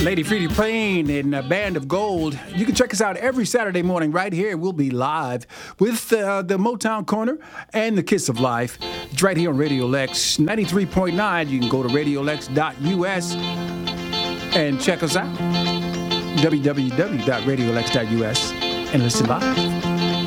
Lady Freddie Payne and Band of Gold. You can check us out every Saturday morning right here. We'll be live with the Motown Corner and the Kiss of Life. It's right here on Radio Lex 93.9. You can go to radiolex.us and check us out. www.radiolex.us and listen live.